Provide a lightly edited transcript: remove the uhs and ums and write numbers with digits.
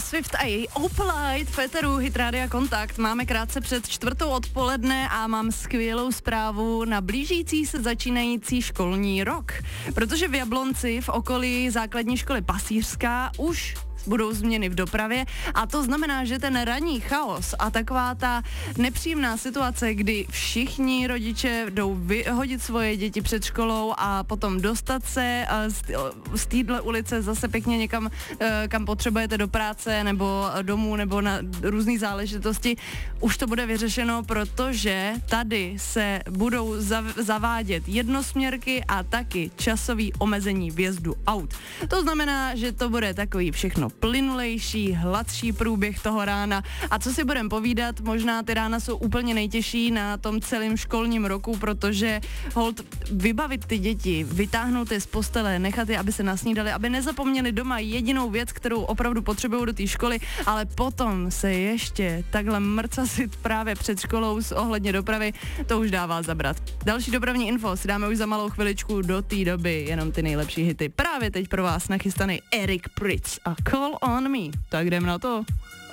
Swift a její Opalite v éteru Hit Rádia Kontakt. Máme krátce před 4:00 odpoledne a mám skvělou zprávu na blížící se začínající školní rok. Protože v Jablonci v okolí základní školy Pasířská už budou změny v dopravě a to znamená, že ten ranní chaos a taková ta nepříjemná situace, kdy všichni rodiče jdou vyhodit svoje děti před školou a potom dostat se z téhle ulice zase pěkně někam, kam potřebujete do práce nebo domů nebo na různé záležitosti, už to bude vyřešeno, protože tady se budou zavádět jednosměrky a taky časový omezení vjezdu aut. To znamená, že to bude takový všechno plynulejší, hladší průběh toho rána. A co si budeme povídat, možná ty rána jsou úplně nejtěžší na tom celém školním roku, protože hold vybavit ty děti, vytáhnout je z postele, nechat je, aby se nasnídali, aby nezapomněli doma jedinou věc, kterou opravdu potřebují do té školy, ale potom se ještě takhle mrcasit právě před školou ohledně dopravy, to už dává zabrat. Další dopravní info si dáme už za malou chviličku, do té doby jenom ty nejlepší hity. Právě teď pro vás nachystaný Eric Prydz a Call on Me. Tak jdem na to.